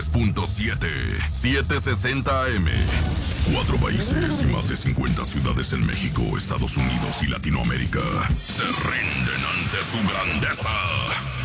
93.7, 760 AM. 4 países y más de 50 ciudades en México, Estados Unidos y Latinoamérica se rinden ante su grandeza.